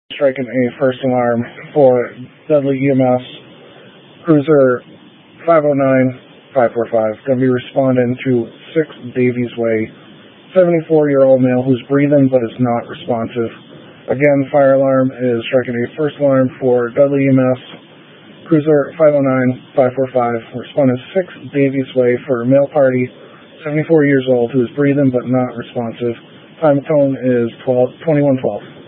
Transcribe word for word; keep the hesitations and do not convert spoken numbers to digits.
striking a first alarm for Dudley E M S Cruiser five oh nine five four five. Going to be responding to six Davies Way, seventy-four-year-old male who's breathing but is not responsive. Again, fire alarm is striking a first alarm for Dudley E M S Cruiser five oh nine five four five. Responding to six Davies Way for a male party, seventy-four years old, who is breathing but not responsive. Time of tone is twelve twenty-one twelve.